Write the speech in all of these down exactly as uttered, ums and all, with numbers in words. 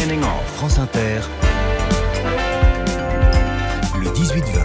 France Inter, le dix-huit vingt.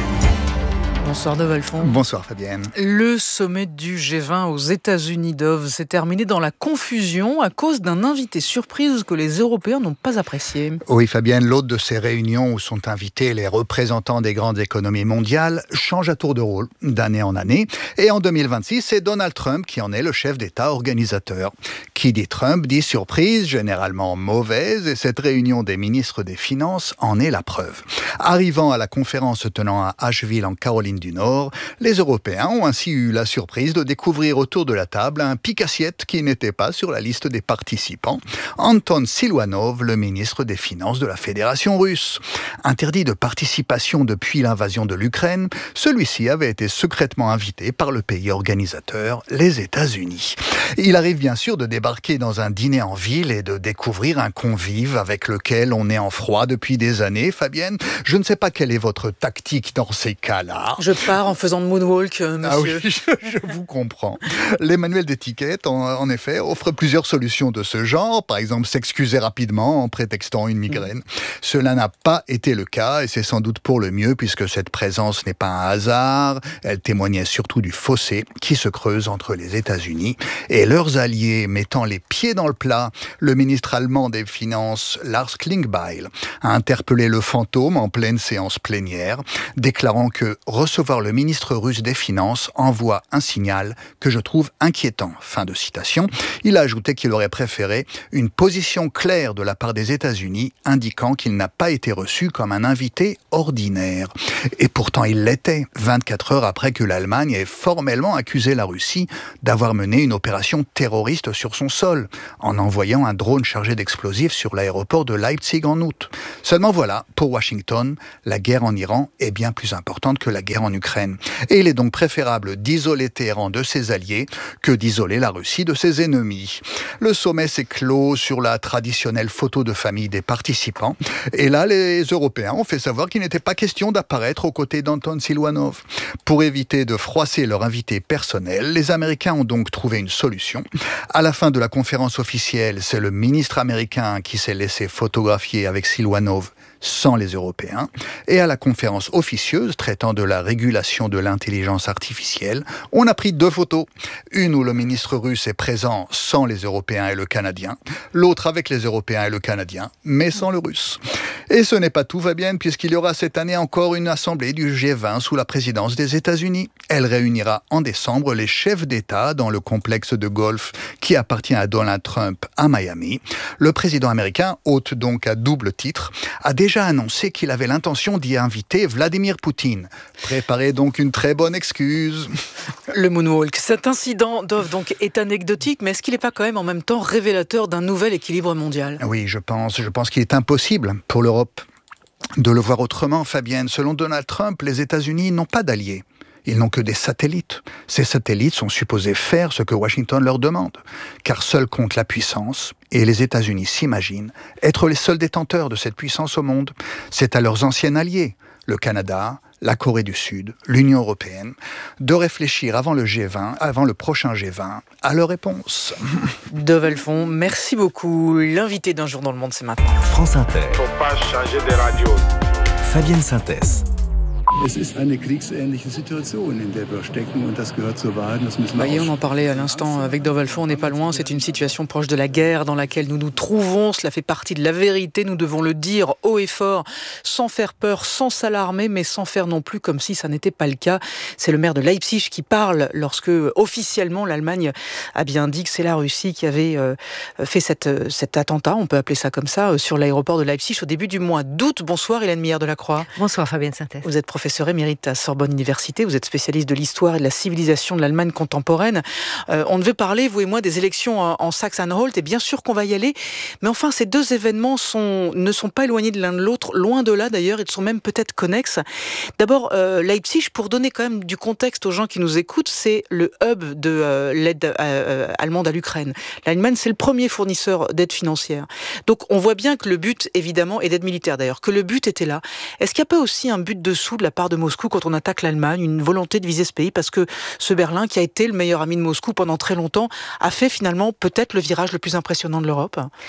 Bonsoir Dov Alphon. Bonsoir Fabienne. Le sommet du G vingt aux États-Unis, Dov, s'est terminé dans la confusion à cause d'un invité surprise que les Européens n'ont pas apprécié. Oui Fabienne, l'hôte de ces réunions où sont invités les représentants des grandes économies mondiales change à tour de rôle d'année en année. Et en deux mille vingt-six, c'est Donald Trump qui en est le chef d'État organisateur. Qui dit Trump dit surprise, généralement mauvaise, et cette réunion des ministres des Finances en est la preuve. Arrivant à la conférence se tenant à Asheville en Caroline du Nord, les Européens ont ainsi eu la surprise de découvrir autour de la table un pique-assiette qui n'était pas sur la liste des participants, Anton Siluanov, le ministre des Finances de la Fédération russe. Interdit de participation depuis l'invasion de l'Ukraine, celui-ci avait été secrètement invité par le pays organisateur, les États-Unis. Il arrive bien sûr de débarquer dans un dîner en ville et de découvrir un convive avec lequel on est en froid depuis des années. Fabienne, je ne sais pas quelle est votre tactique dans ces cas-là. Je pars en faisant de moonwalk, euh, monsieur. Ah oui, je, je vous comprends. Les manuels d'étiquette, en, en effet, offrent plusieurs solutions de ce genre. Par exemple, s'excuser rapidement en prétextant une migraine. Mmh. Cela n'a pas été le cas et c'est sans doute pour le mieux puisque cette présence n'est pas un hasard. Elle témoignait surtout du fossé qui se creuse entre les États-Unis et leurs alliés. Mettant les pieds dans le plat, le ministre allemand des Finances, Lars Klingbeil, a interpellé le fantôme en pleine séance plénière, déclarant que recevoir le ministre russe des Finances envoie un signal que je trouve inquiétant. Fin de citation. Il a ajouté qu'il aurait préféré une position claire de la part des États-Unis, indiquant qu'il n'a pas été reçu comme un invité ordinaire. Et pourtant il l'était, vingt-quatre heures après que l'Allemagne ait formellement accusé la Russie d'avoir mené une opération terroriste sur son sol, en envoyant un drone chargé d'explosifs sur l'aéroport de Leipzig en août. Seulement voilà, pour Washington, la guerre en Iran est bien plus importante que la guerre en Ukraine. Et il est donc préférable d'isoler Téhéran de ses alliés que d'isoler la Russie de ses ennemis. Le sommet s'est clos sur la traditionnelle photo de famille des participants. Et là, les Européens ont fait savoir qu'il n'était pas question d'apparaître aux côtés d'Anton Siluanov. Pour éviter de froisser leur invité personnel, les Américains ont donc trouvé une solution. À la fin de la conférence officielle, c'est le ministre américain qui s'est laissé photographier avec Siluanov sans les Européens. Et à la conférence officieuse traitant de la régulation de l'intelligence artificielle, on a pris deux photos. Une où le ministre russe est présent sans les Européens et le Canadien, l'autre avec les Européens et le Canadien, mais sans le Russe. Et ce n'est pas tout, Fabienne, puisqu'il y aura cette année encore une assemblée du G vingt sous la présidence des États-Unis. Elle réunira en décembre les chefs d'État dans le complexe de golf qui appartient à Donald Trump à Miami. Le président américain, hôte donc à double titre, a déjà annoncé qu'il avait l'intention d'y inviter Vladimir Poutine. Préparez donc une très bonne excuse. Le moonwalk. Cet incident, Dov, donc, est anecdotique, mais est-ce qu'il n'est pas quand même en même temps révélateur d'un nouvel équilibre mondial ? Oui, je pense. Je pense qu'il est impossible pour l'Europe de le voir autrement, Fabienne. Selon Donald Trump, les États-Unis n'ont pas d'alliés. Ils n'ont que des satellites. Ces satellites sont supposés faire ce que Washington leur demande, car seul compte la puissance, et les États-Unis s'imaginent être les seuls détenteurs de cette puissance au monde. C'est à leurs anciens alliés, le Canada, la Corée du Sud, l'Union européenne, de réfléchir avant le G vingt, avant le prochain G vingt, à leur réponse. Dov Alphon, merci beaucoup. L'invité d'un jour dans le monde, c'est maintenant. France Inter. Faut pas changer de radio. Fabienne Synthèse. Es ist eine kriegsähnliche Situation, in der wir stecken, und das gehört zur Wahrheit. Das müssen wir voyez, on en parlait à l'instant avec Dov Alphon, on n'est pas loin, c'est une situation proche de la guerre dans laquelle nous nous trouvons, cela fait partie de la vérité, nous devons le dire haut et fort, sans faire peur, sans s'alarmer, mais sans faire non plus comme si ça n'était pas le cas. C'est le maire de Leipzig qui parle lorsque, officiellement, l'Allemagne a bien dit que c'est la Russie qui avait euh, fait cette, cet attentat, on peut appeler ça comme ça, euh, sur l'aéroport de Leipzig au début du mois d'août. Bonsoir Hélène Mihière-Delacroix. Bonsoir Fabienne Synthèse. Vous êtes professeur émérite à Sorbonne Université, vous êtes spécialiste de l'histoire et de la civilisation de l'Allemagne contemporaine. Euh, on devait parler, vous et moi, des élections en, en Saxe-Anhalt, et bien sûr qu'on va y aller, mais enfin ces deux événements sont, ne sont pas éloignés de l'un de l'autre, loin de là d'ailleurs, ils sont même peut-être connexes. D'abord, euh, Leipzig, pour donner quand même du contexte aux gens qui nous écoutent, c'est le hub de euh, l'aide euh, allemande à l'Ukraine. L'Allemagne, c'est le premier fournisseur d'aide financière. Donc on voit bien que le but, évidemment, et d'aide militaire d'ailleurs, que le but était là. Est-ce qu'il n'y a pas aussi un but dessous de la part de Moscou quand on attaque l'Allemagne, une volonté de viser ce pays, parce que ce Berlin, qui a été le meilleur ami de Moscou pendant très longtemps, a fait finalement peut-être le virage le plus impressionnant de l'Europe ?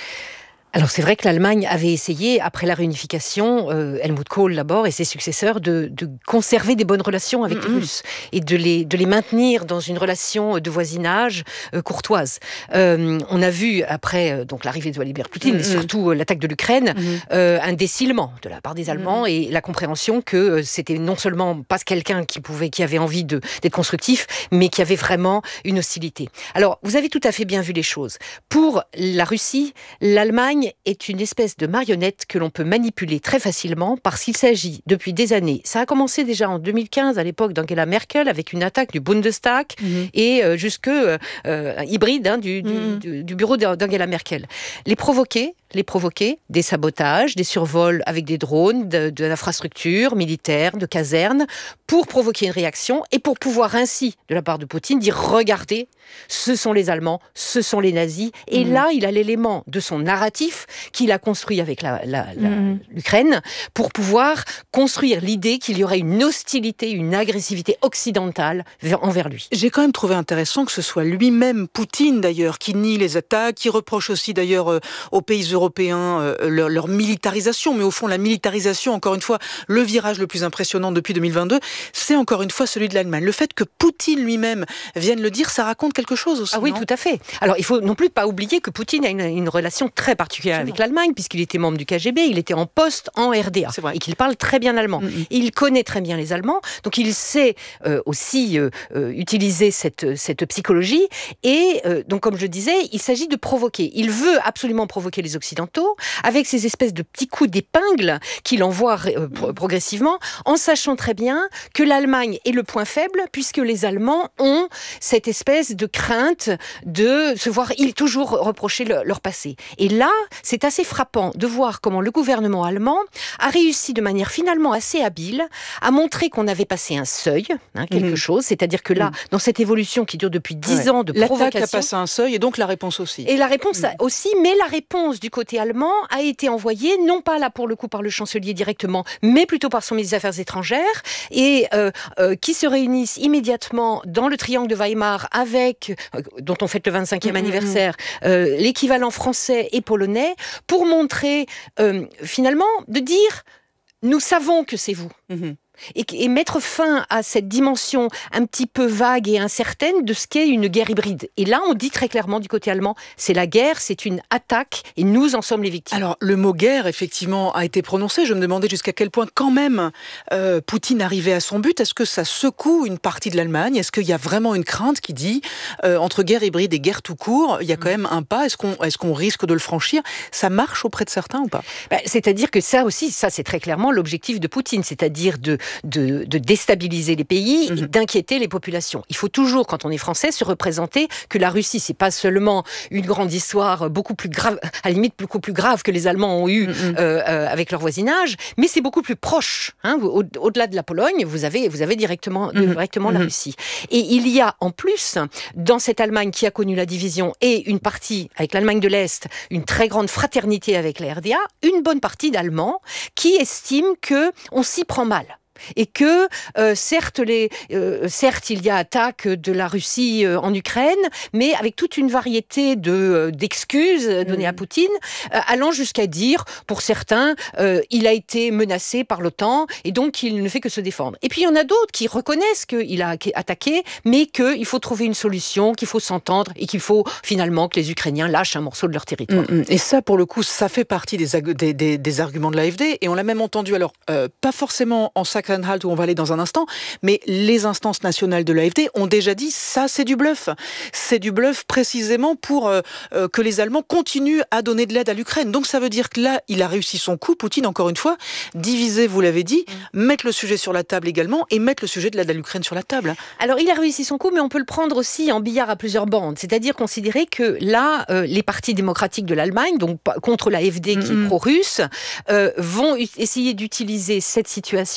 Alors c'est vrai que l'Allemagne avait essayé, après la réunification, euh, Helmut Kohl d'abord et ses successeurs, de, de conserver des bonnes relations avec mm-hmm. les Russes et de les, de les maintenir dans une relation de voisinage euh, courtoise. Euh, on a vu, après euh, donc, l'arrivée de Vladimir Poutine, mm-hmm. et surtout euh, l'attaque de l'Ukraine, mm-hmm. euh, un décilement de la part des Allemands mm-hmm. et la compréhension que euh, c'était non seulement pas quelqu'un qui, pouvait, qui avait envie de, d'être constructif, mais qui avait vraiment une hostilité. Alors, vous avez tout à fait bien vu les choses. Pour la Russie, l'Allemagne est une espèce de marionnette que l'on peut manipuler très facilement parce qu'il s'agit, depuis des années, ça a commencé déjà en deux mille quinze à l'époque d'Angela Merkel avec une attaque du Bundestag mmh. et euh, jusque euh, euh, hybride hein, du, mmh. du, du bureau d'Angela Merkel. Les provoquer, les provoquer, des sabotages, des survols avec des drones, de, de l'infrastructure militaire, de casernes, pour provoquer une réaction et pour pouvoir ainsi, de la part de Poutine, dire « Regardez, ce sont les Allemands, ce sont les nazis ». Et mmh. là, il a l'élément de son narratif qu'il a construit avec la, la, la, mmh. l'Ukraine pour pouvoir construire l'idée qu'il y aurait une hostilité, une agressivité occidentale envers lui. J'ai quand même trouvé intéressant que ce soit lui-même, Poutine d'ailleurs, qui nie les attaques, qui reproche aussi d'ailleurs euh, aux pays européens euh, leur, leur militarisation, mais au fond la militarisation, encore une fois, le virage le plus impressionnant depuis deux mille vingt-deux, c'est encore une fois celui de l'Allemagne. Le fait que Poutine lui-même vienne le dire, ça raconte quelque chose aussi. Ah oui, non tout à fait. Alors il faut non plus pas oublier que Poutine a une, une relation très particulière avec l'Allemagne, puisqu'il était membre du K G B, il était en poste en R D A, et qu'il parle très bien allemand. Mm-hmm. Il connaît très bien les Allemands, donc il sait euh, aussi euh, euh, utiliser cette, cette psychologie, et euh, donc comme je disais, il s'agit de provoquer. Il veut absolument provoquer les Occidentaux, avec ces espèces de petits coups d'épingle qu'il envoie euh, pro- progressivement, en sachant très bien que l'Allemagne est le point faible, puisque les Allemands ont cette espèce de crainte de se voir ils toujours reprocher le, leur passé. Et là, c'est assez frappant de voir comment le gouvernement allemand a réussi de manière finalement assez habile à montrer qu'on avait passé un seuil, hein, quelque mmh. chose, c'est-à-dire que là, mmh. dans cette évolution qui dure depuis dix ouais. ans de L'attaque provocation... L'attaque a passé un seuil et donc la réponse aussi. Et la réponse mmh. aussi, mais la réponse du côté allemand a été envoyée, non pas là pour le coup par le chancelier directement, mais plutôt par son ministre des Affaires étrangères, et euh, euh, qui se réunissent immédiatement dans le triangle de Weimar avec, euh, dont on fête le vingt-cinquième mmh. anniversaire, euh, l'équivalent français et polonais, pour montrer, euh, finalement, de dire « nous savons que c'est vous mmh. ». Et, et mettre fin à cette dimension un petit peu vague et incertaine de ce qu'est une guerre hybride. Et là, on dit très clairement du côté allemand, c'est la guerre, c'est une attaque, et nous en sommes les victimes. Alors, le mot guerre, effectivement, a été prononcé. Je me demandais jusqu'à quel point, quand même, euh, Poutine arrivait à son but. Est-ce que ça secoue une partie de l'Allemagne ? Est-ce qu'il y a vraiment une crainte qui dit, euh, entre guerre hybride et guerre tout court, il y a quand même un pas, est-ce qu'on, est-ce qu'on risque de le franchir ? Ça marche auprès de certains ou pas ? Ben, c'est-à-dire que ça aussi, ça c'est très clairement l'objectif de Poutine, c'est-à-dire de De, de déstabiliser les pays mmh. et d'inquiéter les populations. Il faut toujours, quand on est français, se représenter que la Russie, c'est pas seulement une grande histoire beaucoup plus grave, à la limite beaucoup plus grave que les Allemands ont eu mmh. euh, euh, avec leur voisinage, mais c'est beaucoup plus proche. Hein. Au, au-delà de la Pologne, vous avez, vous avez directement, mmh. directement mmh. la Russie. Et il y a en plus, dans cette Allemagne qui a connu la division et une partie, avec l'Allemagne de l'Est, une très grande fraternité avec la R D A, une bonne partie d'Allemands qui estiment qu'on s'y prend mal. Et que, euh, certes, les, euh, certes, il y a attaque de la Russie euh, en Ukraine, mais avec toute une variété de, euh, d'excuses données mmh. à Poutine, euh, allant jusqu'à dire, pour certains, euh, il a été menacé par l'OTAN, et donc il ne fait que se défendre. Et puis il y en a d'autres qui reconnaissent qu'il a attaqué, mais qu'il faut trouver une solution, qu'il faut s'entendre, et qu'il faut finalement que les Ukrainiens lâchent un morceau de leur territoire. Mmh. Et ça, pour le coup, ça fait partie des, des, des, des arguments de l'A F D, et on l'a même entendu, alors, euh, pas forcément en sac où on va aller dans un instant, mais les instances nationales de l'A F D ont déjà dit ça c'est du bluff. C'est du bluff précisément pour euh, euh, que les Allemands continuent à donner de l'aide à l'Ukraine. Donc ça veut dire que là, il a réussi son coup, Poutine, encore une fois, diviser, vous l'avez dit, mmh. mettre le sujet sur la table également et mettre le sujet de l'aide à l'Ukraine sur la table. Alors il a réussi son coup, mais on peut le prendre aussi en billard à plusieurs bandes. C'est-à-dire considérer que là, euh, les partis démocratiques de l'Allemagne, donc contre l'A F D qui mmh. est pro-russe, euh, vont essayer d'utiliser cette situation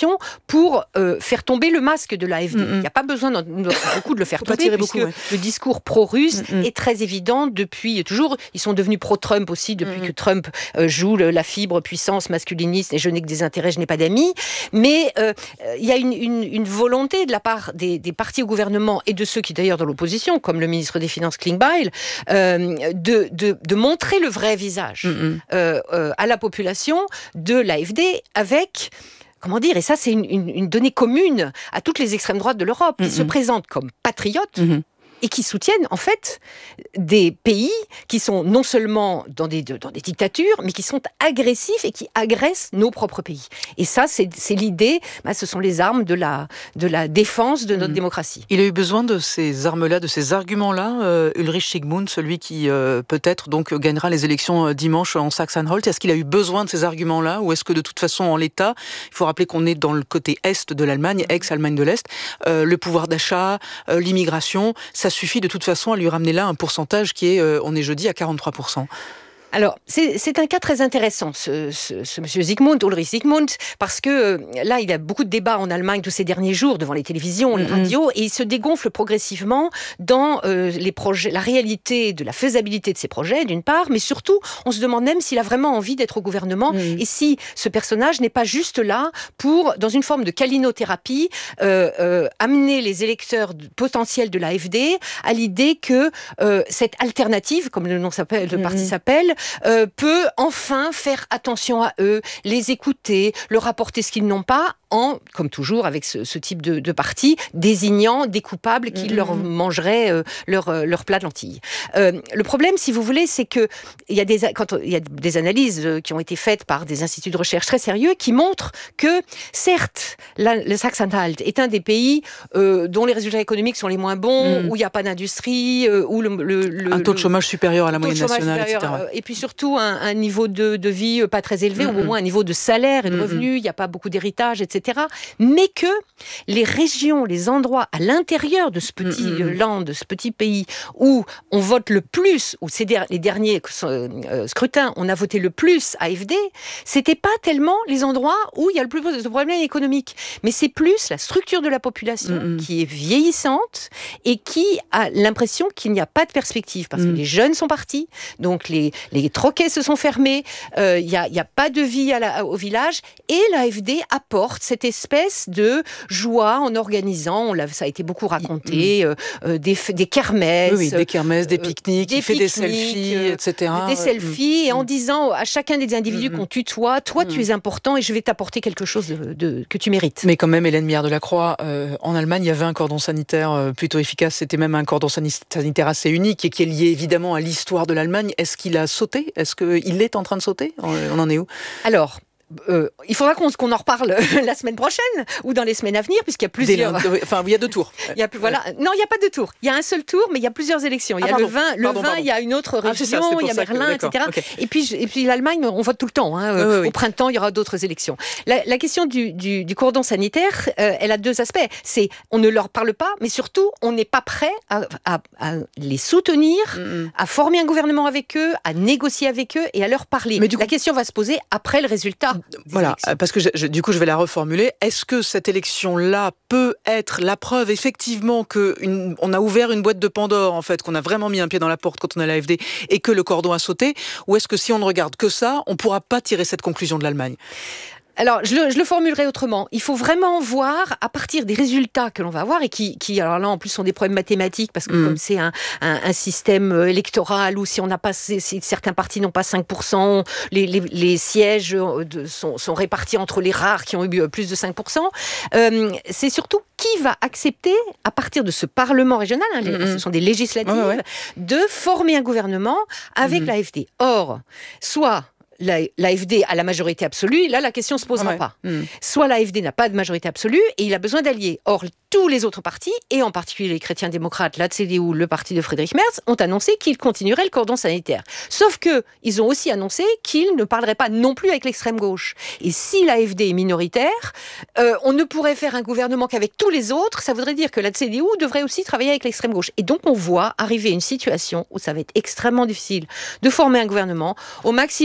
pour euh, faire tomber le masque de l'A F D. Mm-hmm. Il n'y a pas besoin de, de, beaucoup de le faire tomber, puisque beaucoup, ouais. le discours pro-russe mm-hmm. est très évident depuis toujours. Ils sont devenus pro-Trump aussi, depuis mm-hmm. que Trump euh, joue le, la fibre puissance masculiniste, et je n'ai que des intérêts, je n'ai pas d'amis. Mais il euh, y a une, une, une volonté de la part des, des partis au gouvernement, et de ceux qui d'ailleurs dans l'opposition, comme le ministre des Finances Klingbeil, euh, de, de, de montrer le vrai visage mm-hmm. euh, euh, à la population de l'A F D avec... Comment dire, et ça c'est une, une, une donnée commune à toutes les extrêmes droites de l'Europe, qui mm-hmm. se présentent comme patriotes, mm-hmm. et qui soutiennent en fait des pays qui sont non seulement dans des, dans des dictatures, mais qui sont agressifs et qui agressent nos propres pays. Et ça, c'est, c'est l'idée, bah, ce sont les armes de la, de la défense de notre mmh. démocratie. Il a eu besoin de ces armes-là, de ces arguments-là, euh, Ulrich Sigmund, celui qui euh, peut-être donc gagnera les élections dimanche en Saxe-Anhalt. Est-ce qu'il a eu besoin de ces arguments-là, ou est-ce que de toute façon en l'état, il faut rappeler qu'on est dans le côté est de l'Allemagne, ex-Allemagne de l'Est, euh, le pouvoir d'achat, euh, l'immigration, ça suffit de toute façon à lui ramener là un pourcentage qui est, euh, on est jeudi, à quarante-trois pour cent. Alors, c'est, c'est un cas très intéressant, ce, ce, ce monsieur Sigmund, Ulrich Sigmund, parce que euh, là, il y a beaucoup de débats en Allemagne tous ces derniers jours devant les télévisions, les mm-hmm. radios, et il se dégonfle progressivement dans euh, les projets, la réalité de la faisabilité de ces projets, d'une part, mais surtout, on se demande même s'il a vraiment envie d'être au gouvernement, mm-hmm. et si ce personnage n'est pas juste là pour, dans une forme de calinothérapie, euh, euh, amener les électeurs potentiels de l'A F D à l'idée que euh, cette alternative, comme le nom s'appelle, le mm-hmm. parti s'appelle, Euh, peut enfin faire attention à eux, les écouter, leur apporter ce qu'ils n'ont pas, en, comme toujours avec ce, ce type de, de parti, désignant des coupables qui mmh. leur mangeraient euh, leur, euh, leur plat de lentilles. Euh, le problème, si vous voulez, c'est que il y a des, quand il y a des analyses qui ont été faites par des instituts de recherche très sérieux qui montrent que, certes, la, le Saxe-Anhalt est un des pays euh, dont les résultats économiques sont les moins bons, mmh. où il n'y a pas d'industrie, euh, où le, le, le un taux de chômage supérieur à la moyenne nationale, supérieur, et cetera. Euh, et puis surtout un, un niveau de, de vie pas très élevé, mmh. ou au moins un niveau de salaire et de mmh. revenus. Il n'y a pas beaucoup d'héritage, et cetera. Mais que les régions, les endroits à l'intérieur de ce petit mmh. land, de ce petit pays, où on vote le plus, où ces der- les derniers euh, scrutins, on a voté le plus A F D, c'était pas tellement les endroits où il y a le plus de problèmes économiques, mais c'est plus la structure de la population mmh. qui est vieillissante et qui a l'impression qu'il n'y a pas de perspective, parce mmh. que les jeunes sont partis, donc les, les troquets se sont fermés, il euh, n'y a, y a pas de vie à la, au village, et l'A F D apporte cette espèce de joie en organisant, on l'a, ça a été beaucoup raconté, mmh. euh, des, des kermesses. Oui, oui, des kermesses, des pique-niques, euh, il fait des selfies, euh, et cetera. Des selfies, mmh. et en mmh. disant à chacun des individus mmh. qu'on tutoie, toi mmh. tu es important et je vais t'apporter quelque chose de, de, que tu mérites. Mais quand même, Hélène Mihiard-Delacroix, euh, en Allemagne, il y avait un cordon sanitaire euh, plutôt efficace, c'était même un cordon sanitaire assez unique et qui est lié évidemment à l'histoire de l'Allemagne. Est-ce qu'il a sauté ? Est-ce qu'il est en train de sauter ? On en est où ? Alors, Euh, il faudra qu'on, qu'on en reparle la semaine prochaine ou dans les semaines à venir, puisqu'il y a plusieurs. Des, enfin, il y a deux tours. Il y a, voilà. Non, il n'y a pas de tour. Il y a un seul tour, mais il y a plusieurs élections. Il y a ah, le vin, le pardon, vin pardon. Il y a une autre région, ah, ça, il y a Berlin, que, et cetera. Okay. Et, puis, et puis l'Allemagne, on vote tout le temps. Hein. Oui, oui, oui. Au printemps, il y aura d'autres élections. La, la question du, du, du cordon sanitaire, euh, elle a deux aspects. C'est on ne leur parle pas, mais surtout, on n'est pas prêt à, à, à les soutenir, mm-hmm. à former un gouvernement avec eux, à négocier avec eux et à leur parler. Mais du coup, la question va se poser après le résultat. Voilà. Parce que je, je, du coup, je vais la reformuler. Est-ce que cette élection-là peut être la preuve, effectivement, qu'on a ouvert une boîte de Pandore, en fait, qu'on a vraiment mis un pied dans la porte quand on a l'A F D et que le cordon a sauté ? Ou est-ce que si on ne regarde que ça, on ne pourra pas tirer cette conclusion de l'Allemagne ? Alors, je le, je le formulerai autrement. Il faut vraiment voir, à partir des résultats que l'on va avoir, et qui, qui alors là, en plus, sont des problèmes mathématiques, parce que mmh. comme c'est un, un, un système électoral où si on n'a pas, si certains partis n'ont pas cinq pour cent, les, les, les sièges de, sont, sont répartis entre les rares qui ont eu plus de cinq pour cent, euh, c'est surtout qui va accepter, à partir de ce Parlement régional, hein, mmh. ce sont des législatives, ouais, ouais. de former un gouvernement avec mmh. l'A F D. Or, soit l'A F D a la majorité absolue, là la question ne se posera ah ouais. pas. Mmh. Soit l'A F D n'a pas de majorité absolue et il a besoin d'alliés. Or, tous les autres partis, et en particulier les chrétiens démocrates, la C D U, le parti de Friedrich Merz, ont annoncé qu'ils continueraient le cordon sanitaire. Sauf que ils ont aussi annoncé qu'ils ne parleraient pas non plus avec l'extrême gauche. Et si l'A F D est minoritaire, euh, on ne pourrait faire un gouvernement qu'avec tous les autres. Ça voudrait dire que la C D U devrait aussi travailler avec l'extrême gauche. Et donc on voit arriver une situation où ça va être extrêmement difficile de former un gouvernement. Au maximum, ce sera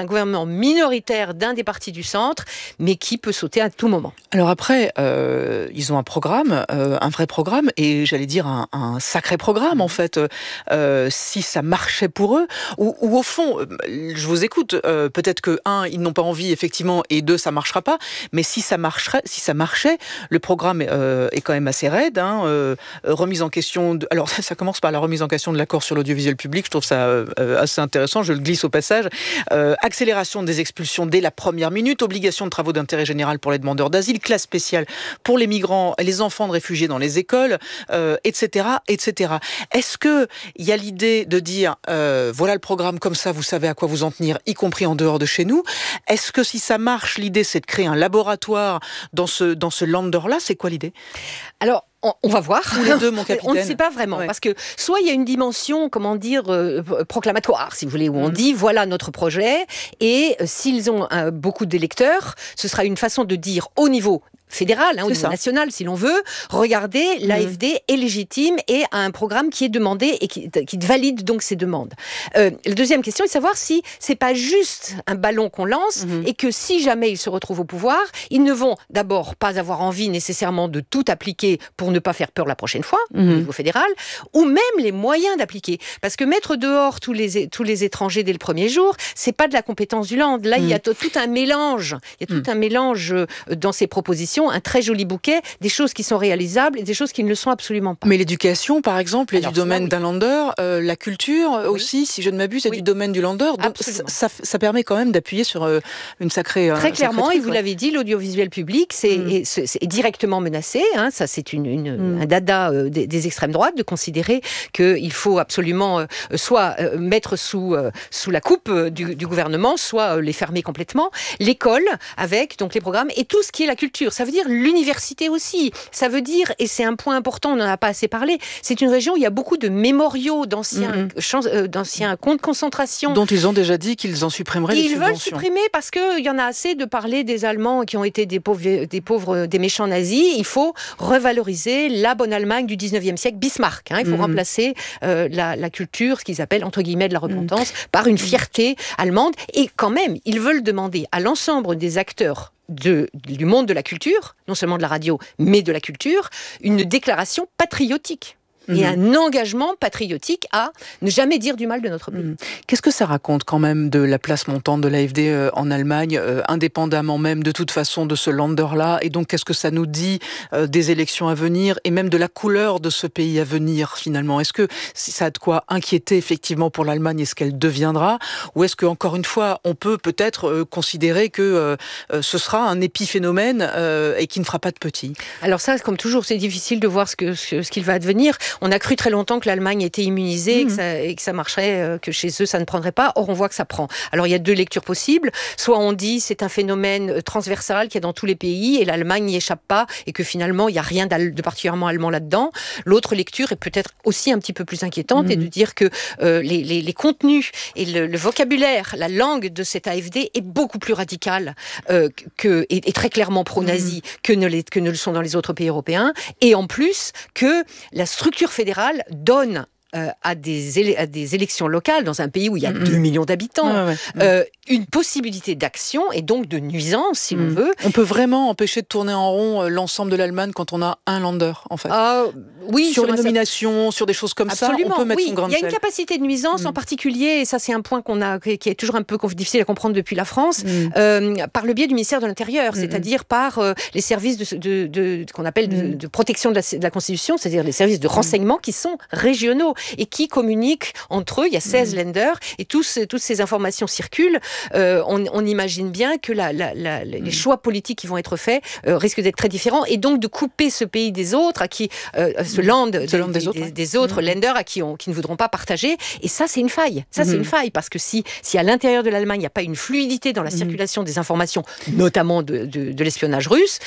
un gouvernement minoritaire d'un des partis du centre, mais qui peut sauter à tout moment. Alors après, euh, ils ont un programme, euh, un vrai programme, et j'allais dire un, un sacré programme en fait. Euh, si ça marchait pour eux, ou, ou au fond, je vous écoute, euh, peut-être que un, ils n'ont pas envie effectivement, et deux, ça marchera pas. Mais si ça marcherait, si ça marchait, le programme euh, est quand même assez raide. Hein, euh, remise en question. De, alors ça commence par la remise en question de l'accord sur l'audiovisuel public. Je trouve ça euh, assez intéressant. Je le glisse au passage. Euh, accélération des expulsions dès la première minute. Obligation de travaux d'intérêt général pour les demandeurs d'asile. Classe spéciale pour les migrants et les enfants de réfugiés dans les écoles, euh, et cetera, et cetera. Est-ce que il y a l'idée de dire euh, voilà le programme comme ça, vous savez à quoi vous en tenir, y compris en dehors de chez nous. Est-ce que si ça marche, l'idée c'est de créer un laboratoire dans ce dans ce lander-là? C'est quoi l'idée? Alors, on va voir. Tous les deux, mon capitaine. On ne sait pas vraiment, ouais. Parce que soit il y a une dimension, comment dire, euh, proclamatoire, si vous voulez, où on mmh. dit voilà notre projet, et euh, s'ils ont euh, beaucoup d'électeurs, ce sera une façon de dire au niveau fédéral, hein, au niveau ça. national, si l'on veut, regardez, l'A F D mmh. est légitime et a un programme qui est demandé et qui, qui valide donc ses demandes. Euh, la deuxième question est de savoir si c'est pas juste un ballon qu'on lance mmh. et que si jamais ils se retrouvent au pouvoir, ils ne vont d'abord pas avoir envie nécessairement de tout appliquer pour ne pas faire peur la prochaine fois, mmh. au niveau fédéral, ou même les moyens d'appliquer. Parce que mettre dehors tous les, tous les étrangers dès le premier jour, c'est pas de la compétence du land. Là, mmh. il y a tout un mélange. Il y a tout mmh. un mélange dans ces propositions, un très joli bouquet, des choses qui sont réalisables et des choses qui ne le sont absolument pas. Mais l'éducation, par exemple, est Alors, du domaine oui. d'un lander. Euh, la culture oui. aussi, si je ne m'abuse, est oui. du domaine du lander. Donc ça, ça permet quand même d'appuyer sur euh, une sacrée... Très clairement, truc, et vous ouais. l'avez dit, l'audiovisuel public, c'est, mmh. est, c'est, est directement menacé. Hein, ça, c'est une, une, mmh. un dada euh, des, des extrêmes droites de considérer qu'il faut absolument euh, soit euh, mettre sous, euh, sous la coupe euh, du, du gouvernement, soit euh, les fermer complètement. L'école, avec donc les programmes, et tout ce qui est la culture. Ça veut dire l'université aussi. Ça veut dire, et c'est un point important, on n'en a pas assez parlé, c'est une région où il y a beaucoup de mémoriaux d'anciens, mmh. champs, euh, d'anciens camps de concentration. Dont ils ont déjà dit qu'ils en supprimeraient les subventions. Ils veulent supprimer parce qu'il y en a assez de parler des Allemands qui ont été des pauvres, des pauvres, des méchants nazis. Il faut revaloriser la bonne Allemagne du dix-neuvième siècle, Bismarck. Hein. Il faut mmh. remplacer euh, la, la culture, ce qu'ils appellent entre guillemets de la repentance, mmh. par une fierté allemande. Et quand même, ils veulent demander à l'ensemble des acteurs De, du monde de la culture, non seulement de la radio, mais de la culture, une déclaration patriotique. Et mmh. un engagement patriotique à ne jamais dire du mal de notre pays. Mmh. Qu'est-ce que ça raconte quand même de la place montante de l'A F D euh, en Allemagne, euh, indépendamment même de toute façon de ce lander-là? Et donc qu'est-ce que ça nous dit euh, des élections à venir et même de la couleur de ce pays à venir finalement? Est-ce que ça a de quoi inquiéter effectivement pour l'Allemagne et ce qu'elle deviendra? Ou est-ce qu'encore une fois, on peut peut-être euh, considérer que euh, ce sera un épiphénomène euh, et qui ne fera pas de petits? Alors ça, comme toujours, c'est difficile de voir ce, que, ce, ce qu'il va advenir. On a cru très longtemps que l'Allemagne était immunisée mmh. et, que ça, et que ça marcherait, euh, que chez eux ça ne prendrait pas. Or on voit que ça prend. Alors il y a deux lectures possibles. Soit on dit c'est un phénomène transversal qu'il y a dans tous les pays et l'Allemagne n'y échappe pas et que finalement il n'y a rien de particulièrement allemand là-dedans. L'autre lecture est peut-être aussi un petit peu plus inquiétante mmh. et de dire que euh, les, les, les contenus et le, le vocabulaire, la langue de cette A F D est beaucoup plus radicale euh, que, et, et très clairement pro-nazi mmh. que, ne les, que ne le sont dans les autres pays européens. Et en plus que la structure fédérale donne euh, à, des éle- à des élections locales dans un pays où il y a mmh. deux millions d'habitants, ouais, ouais. Euh, une possibilité d'action et donc de nuisance, si mmh. l'on veut. On peut vraiment empêcher de tourner en rond l'ensemble de l'Allemagne quand on a un lander, en fait. Euh, oui, sur, sur les nominations, ça... sur des choses comme Absolument, ça, on peut mettre oui. une grande Il y a une selle. capacité de nuisance mmh. en particulier, et ça c'est un point qu'on a, qui est toujours un peu difficile à comprendre depuis la France, mmh. euh, par le biais du ministère de l'Intérieur, mmh. c'est-à-dire par euh, les services de, de, de, de, qu'on appelle mmh. de, de protection de la, de la Constitution, c'est-à-dire les services de renseignement mmh. qui sont régionaux et qui communiquent entre eux. Il y a seize mmh. lenders et tous, toutes ces informations circulent. Euh, on, on imagine bien que la, la, la, les mmh. choix politiques qui vont être faits euh, risquent d'être très différents et donc de couper ce pays des autres, à qui euh, ce land, mmh. des, des, des autres, des, des autres mmh. lenders à qui, on, qui ne voudront pas partager. Et ça, c'est une faille. Ça, mmh. c'est une faille parce que si, si à l'intérieur de l'Allemagne, il n'y a pas une fluidité dans la mmh. circulation des informations, notamment de, de, de l'espionnage russe,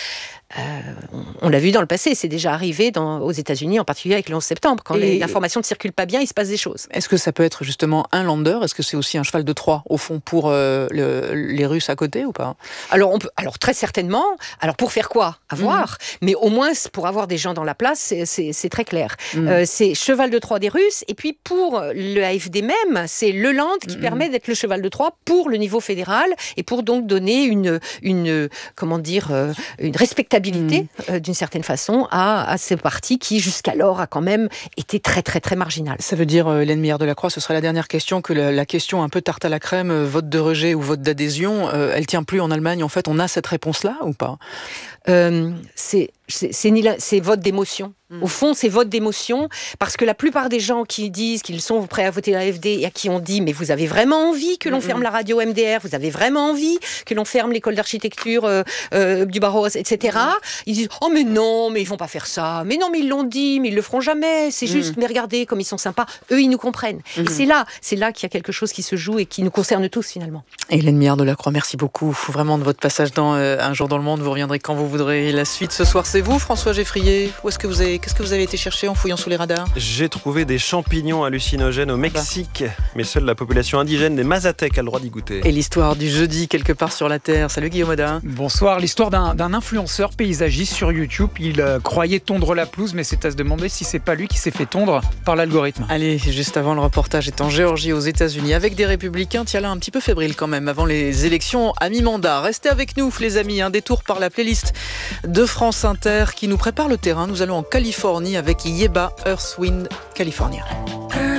Euh, on, on l'a vu dans le passé, c'est déjà arrivé dans, aux États-Unis, en particulier avec le onze septembre. Quand les, l'information ne circule pas bien, il se passe des choses. Est-ce que ça peut être justement un lander ? Est-ce que c'est aussi un cheval de Troie, au fond, pour euh, le, les Russes à côté ou pas ? Alors, on peut, alors, très certainement. Alors, pour faire quoi ? À voir. Mmh. Mais au moins, pour avoir des gens dans la place, c'est, c'est, c'est très clair. Mmh. Euh, c'est cheval de Troie des Russes. Et puis, pour le A F D même, c'est le Land qui mmh. permet d'être le cheval de Troie pour le niveau fédéral et pour donc donner une, une comment dire, une respectabilité mmh. euh, d'une certaine façon à, à ce parti qui, jusqu'alors, a quand même été très, très, très marginal. Ça veut dire, euh, Hélène Meillard-Delacroix, ce serait la dernière question, que la, la question un peu tarte à la crème, euh, vote de rejet ou vote d'adhésion, euh, elle tient plus en Allemagne. En fait, on a cette réponse-là ou pas ? euh, c'est, c'est, c'est, ni la, c'est vote d'émotion. Mmh. Au fond, c'est vote d'émotion, parce que la plupart des gens qui disent qu'ils sont prêts à voter l'A F D et à qui on dit « mais vous avez vraiment envie que l'on mmh. ferme la radio M D R, vous avez vraiment envie que l'on ferme l'école d'architecture euh, euh, du barreau, et cetera » mmh. Ils disent « oh mais non, mais ils vont pas faire ça, mais non, mais ils l'ont dit, mais ils le feront jamais, c'est mmh. juste, mais regardez comme ils sont sympas, eux ils nous comprennent. Mmh. » Et c'est là, c'est là qu'il y a quelque chose qui se joue et qui nous concerne tous finalement. Hélène Meillard-Delacroix, merci beaucoup vraiment de votre passage dans euh, Un jour dans le monde, vous reviendrez quand vous voudrez. La suite ce soir, c'est vous, François Geffrier. Où est-ce que vous avez, qu'est-ce que vous avez été chercher en fouillant sous les radars ? J'ai trouvé des champignons hallucinogènes au Mexique, mais seule la population indigène des Mazatèques a le droit d'y goûter. Et l'histoire du jeudi quelque part sur la Terre. Salut Guillaume Audin. Bonsoir, l'histoire d'un, d'un influenceur paysagiste sur YouTube. Il euh, croyait tondre la pelouse, mais c'est à se demander si c'est pas lui qui s'est fait tondre par l'algorithme. Allez, juste avant, le reportage est en Géorgie, aux États-Unis, avec des républicains, tiens là, un petit peu fébriles quand même, avant les élections à mi-mandat. Restez avec nous les amis, un détour par la playlist de France Inter qui nous prépare le terrain. Nous allons en Californie avec Yeba, Earth, Wind, California.